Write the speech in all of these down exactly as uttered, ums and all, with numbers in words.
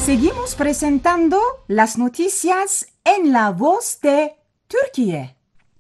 Seguimos presentando las noticias en la voz de Turquía.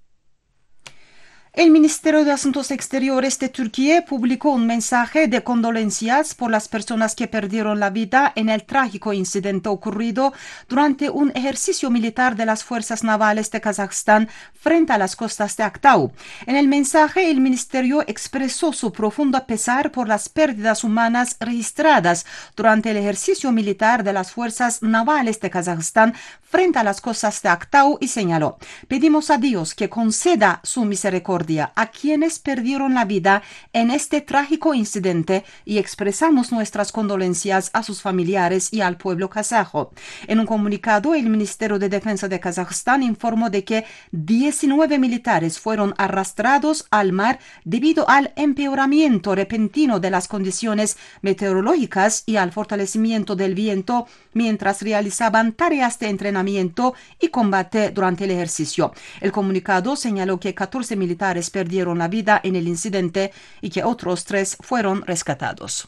El Ministerio de Asuntos Exteriores de Turquía publicó un mensaje de condolencias por las personas que perdieron la vida en el trágico incidente ocurrido durante un ejercicio militar de las fuerzas navales de Kazajstán frente a las costas de Aktau. En el mensaje, el ministerio expresó su profundo pesar por las pérdidas humanas registradas durante el ejercicio militar de las fuerzas navales de Kazajstán frente a las costas de Aktau y señaló: pedimos a Dios que conceda su misericordia a quienes perdieron la vida en este trágico incidente y expresamos nuestras condolencias a sus familiares y al pueblo kazajo. En un comunicado, el Ministerio de Defensa de Kazajstán informó de que diecinueve militares fueron arrastrados al mar debido al empeoramiento repentino de las condiciones meteorológicas y al fortalecimiento del viento mientras realizaban tareas de entrenamiento y combate durante el ejercicio. El comunicado señaló que catorce militares perdieron la vida en el incidente y que otros tres fueron rescatados.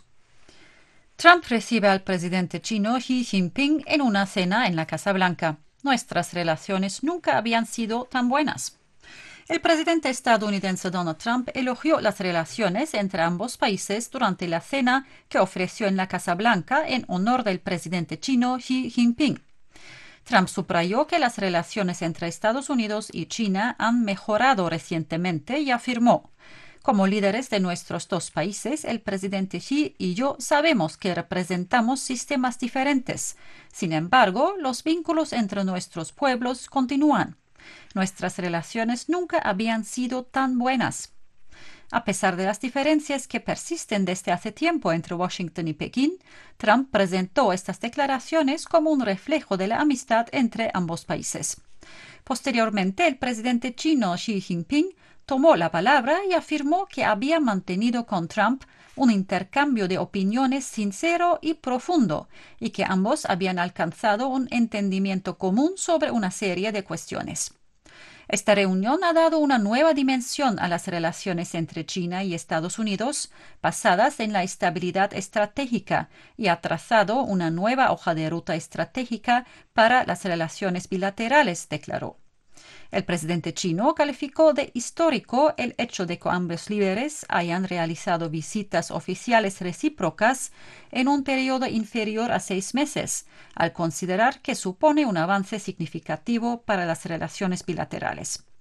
Trump recibe al presidente chino Xi Jinping en una cena en la Casa Blanca. Nuestras relaciones nunca habían sido tan buenas. El presidente estadounidense Donald Trump elogió las relaciones entre ambos países durante la cena que ofreció en la Casa Blanca en honor del presidente chino Xi Jinping. Trump subrayó que las relaciones entre Estados Unidos y China han mejorado recientemente y afirmó: como líderes de nuestros dos países, el presidente Xi y yo sabemos que representamos sistemas diferentes. Sin embargo, los vínculos entre nuestros pueblos continúan. Nuestras relaciones nunca habían sido tan buenas. A pesar de las diferencias que persisten desde hace tiempo entre Washington y Pekín, Trump presentó estas declaraciones como un reflejo de la amistad entre ambos países. Posteriormente, el presidente chino Xi Jinping tomó la palabra y afirmó que había mantenido con Trump un intercambio de opiniones sincero y profundo y que ambos habían alcanzado un entendimiento común sobre una serie de cuestiones. Esta reunión ha dado una nueva dimensión a las relaciones entre China y Estados Unidos, basadas en la estabilidad estratégica, y ha trazado una nueva hoja de ruta estratégica para las relaciones bilaterales, declaró. El presidente chino calificó de histórico el hecho de que ambos líderes hayan realizado visitas oficiales recíprocas en un periodo inferior a seis meses, al considerar que supone un avance significativo para las relaciones bilaterales.